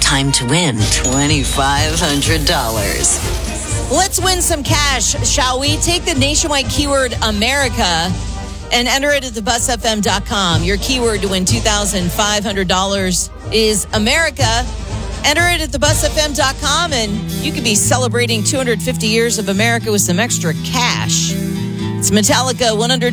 time to win $2,500. Let's win some cash, shall we? Take the nationwide keyword America and enter it at thebusfm.com. Your keyword to win $2,500 is America. Enter it at thebusfm.com, and you could be celebrating 250 years of America with some extra cash. It's Metallica, 100.